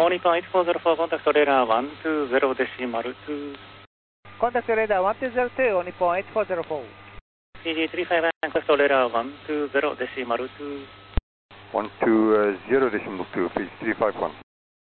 Nippon 8404, contact radar 120.2. Contact radar 1202, Nippon 8404. CG359, contact radar 120.2. 120.2, page 351.